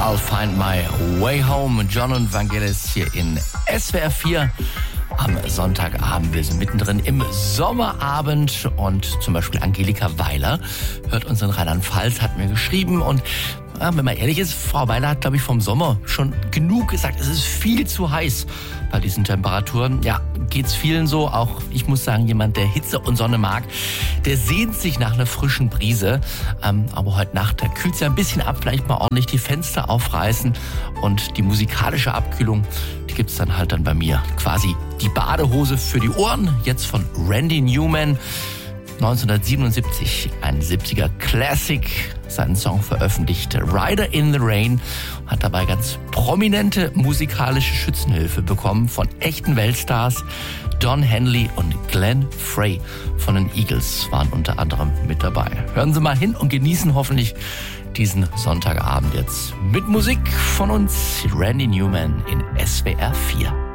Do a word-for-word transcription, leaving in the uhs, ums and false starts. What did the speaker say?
I'll Find My Way Home. John und Vangelis hier in S W R vier am Sonntagabend. Wir sind mittendrin im Sommerabend und zum Beispiel Angelika Weiler hört uns in Rheinland-Pfalz, hat mir geschrieben und ja, wenn man ehrlich ist, Frau Weiler hat, glaube ich, vom Sommer schon genug gesagt. Es ist viel zu heiß bei diesen Temperaturen. Ja, geht's vielen so. Auch ich muss sagen, jemand, der Hitze und Sonne mag, der sehnt sich nach einer frischen Brise. Ähm, aber heute Nacht, da kühlt's ja ein bisschen ab. Vielleicht mal ordentlich die Fenster aufreißen. Und die musikalische Abkühlung, die gibt's dann halt dann bei mir. Quasi die Badehose für die Ohren. Jetzt von Randy Newman. neunzehnhundertsiebenundsiebzig, ein siebziger Classic, seinen Song veröffentlicht, Rider in the Rain, hat dabei ganz prominente musikalische Schützenhilfe bekommen von echten Weltstars. Don Henley und Glenn Frey von den Eagles waren unter anderem mit dabei. Hören Sie mal hin und genießen hoffentlich diesen Sonntagabend jetzt mit Musik von uns, Randy Newman in S W R vier.